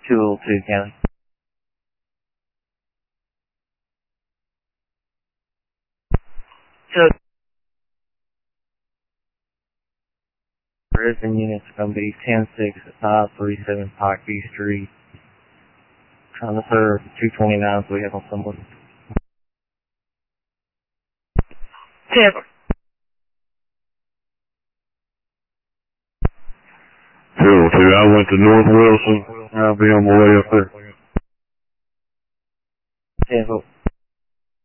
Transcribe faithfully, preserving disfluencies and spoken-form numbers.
two oh two County. So, resident unit's going to be ten six five three seven Pikeview Street. Trying to serve two twenty-nines we have on someone. Tampa. two oh two, I went to North Wilson. I'll be on my way up there. Tampa.